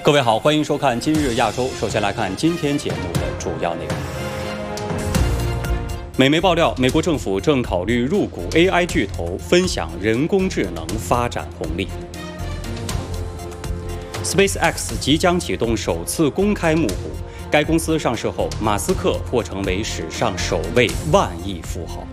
各位好，欢迎收看今日亚洲。首先来看今天节目的主要内容。美媒爆料，美国政府正考虑入股 AI 巨头，分享人工智能发展红利。SpaceX 即将启动首次公开募股，该公司上市后，马斯克或成为史上首位万亿富豪。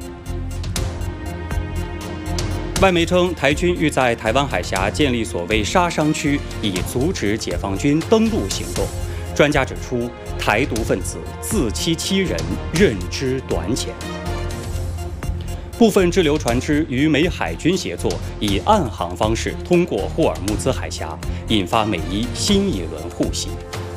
外媒称，台军欲在台湾海峡建立所谓杀伤区，以阻止解放军登陆行动。专家指出，台独分子自欺欺人，认知短浅。部分支流船只与美海军协作，以暗航方式通过霍尔木兹海峡，引发美伊新一轮互袭。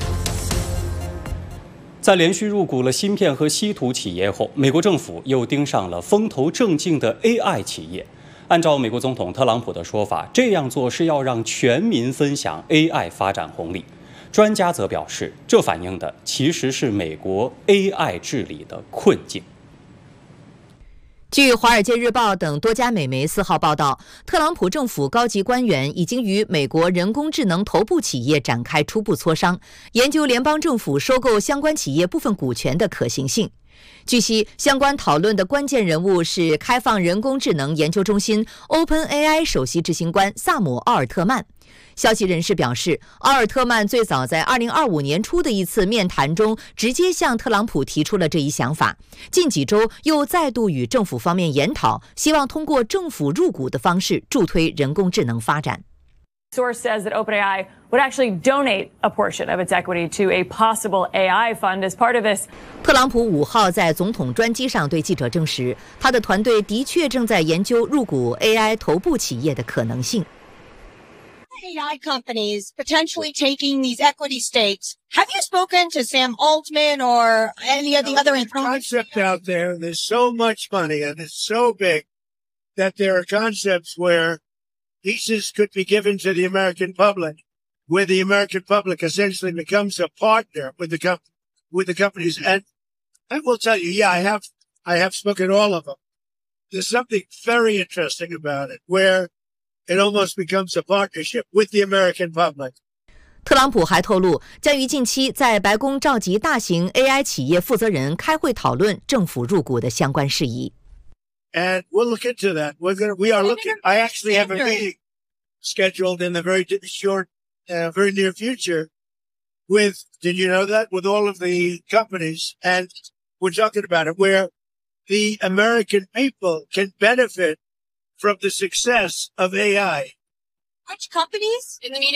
在连续入股了芯片和稀土企业后，美国政府又盯上了风头正劲的 AI 企业。按照美国总统特朗普的说法，这样做是要让全民分享 AI 发展红利。专家则表示，这反映的其实是美国 AI 治理的困境。 据《华尔街日报》等多家美媒4号报道，特朗普政府高级官员已经与美国人工智能头部企业展开初步磋商，研究联邦政府收购相关企业部分股权的可行性。据悉，相关讨论的关键人物是开放人工智能研究中心 OpenAI 首席执行官萨姆·奥尔特曼。消息人士表示，奥尔特曼最早在2025年初的一次面谈中，直接向特朗普提出了这一想法。近几周又再度与政府方面研讨，希望通过政府入股的方式助推人工智能发展。 Source says that OpenAI would actually donate a portion of its equity to a possible AI fund as part of this. 特朗普5号在总统专机上对记者证实，他的团队的确正在研究入股 AI 头部企业的可能性。 AI companies potentially taking these equity stakes. Have you spoken to Sam Altman or any of the other concept out there? There's so much money and it's so big that there are concepts where pieces could be given to the American public, where the American public essentially becomes a partner with the companies. And I will tell you, yeah, I have spoken to all of them. There's something very interesting about it, where it almost becomes a partnership with the American public. 特朗普还透露，将于近期在白宫召集大型 AI 企业负责人开会讨论政府入股的相关事宜。 And we'll look into that. We are looking. I actually have a meeting scheduled in the very short, very near future with, did you know that? With all of the companies. And we're talking about it, where the American people can benefit from the success of AI. Which companies? In the meeting?